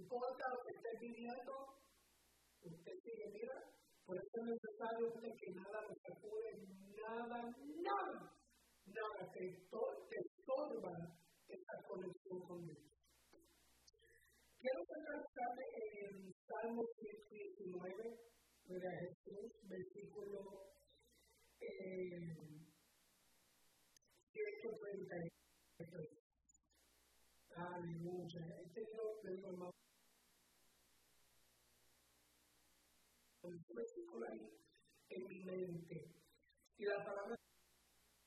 importa lo que estés viviendo, usted sigue, mira, por eso es necesario que nada nos sacude, nada que estorba esa conexión con Dios. Quiero centrarme en Salmo 119, de Jesús, versículo 133. Aleluya. Este Dios le digo, hermano, el versículo ahí en mi mente. Y la palabra